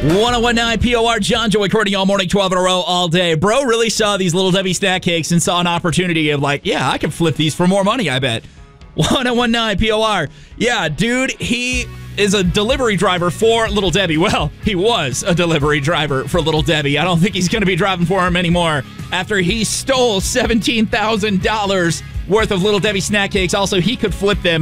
1019 POR, John Joy recording all morning, 12 in a row, all day. Bro really saw these Little Debbie snack cakes and saw an opportunity of like, yeah, I can flip these for more money, I bet. 1019 POR. Yeah, dude, he is a delivery driver for Little Debbie. Well, he was a delivery driver for Little Debbie. I don't think he's going to be driving for him anymore after he stole $17,000 worth of Little Debbie snack cakes. Also, he could flip them